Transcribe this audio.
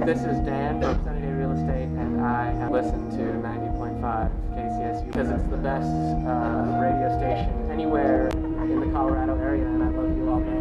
This is Dan from Sunny Day Real Estate, and I have listened to 90.5 KCSU because it's the best radio station anywhere in the Colorado area, and I love you all, man.